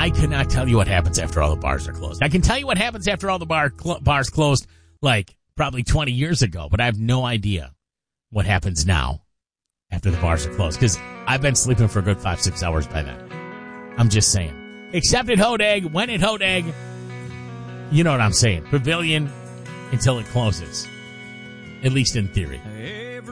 I could not tell you what happens after all the bars are closed. I can tell you what happens after all the bars closed, like probably 20 years ago, but I have no idea what happens now after the bars are closed, because I've been sleeping for a good 5-6 hours by then. I'm just saying. Except at Hodag, when at Hodag, you know what I'm saying. Pavilion until it closes. At least in theory.